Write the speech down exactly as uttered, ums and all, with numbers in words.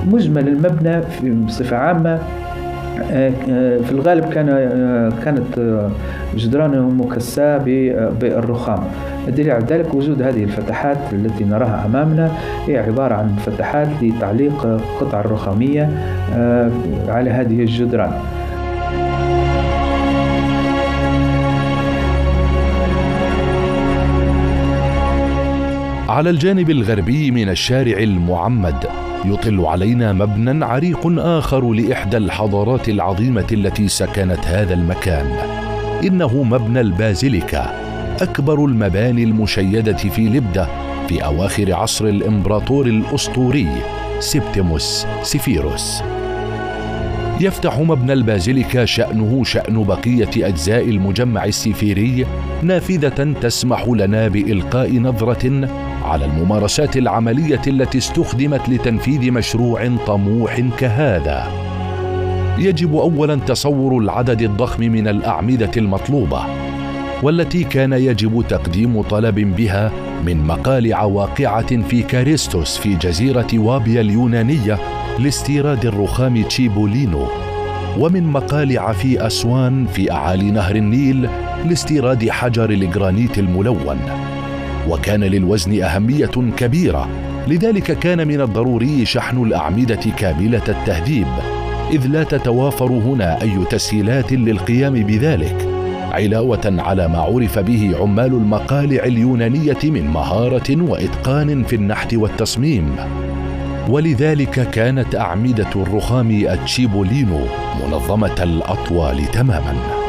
مجمل المبنى بصفة عامة في الغالب كان كانت جدرانه مكساة بالرخام. الدليل على ذلك وجود هذه الفتحات التي نراها أمامنا، هي عبارة عن فتحات لتعليق قطع الرخامية على هذه الجدران. على الجانب الغربي من الشارع المعمد يطل علينا مبنى عريق آخر لإحدى الحضارات العظيمة التي سكنت هذا المكان. إنه مبنى البازيليكا، أكبر المباني المشيدة في لبدة في أواخر عصر الإمبراطور الأسطوري سبتيموس سيفيروس. يفتح مبنى البازيليكا شأنه شأن بقية أجزاء المجمع السفيري نافذة تسمح لنا بإلقاء نظرة على الممارسات العملية التي استخدمت لتنفيذ مشروع طموح كهذا. يجب أولاً تصور العدد الضخم من الأعمدة المطلوبة، والتي كان يجب تقديم طلب بها من مقالع واقعة في كاريستوس في جزيرة وابيا اليونانية لاستيراد الرخام تشيبولينو، ومن مقالع في أسوان في أعالي نهر النيل لاستيراد حجر الجرانيت الملون. وكان للوزن أهمية كبيرة، لذلك كان من الضروري شحن الأعمدة كاملة التهذيب، إذ لا تتوافر هنا أي تسهيلات للقيام بذلك، علاوة على ما عرف به عمال المقالع اليونانية من مهارة وإتقان في النحت والتصميم. ولذلك كانت أعمدة الرخام التشيبولينو منظمة الأطوال تماماً.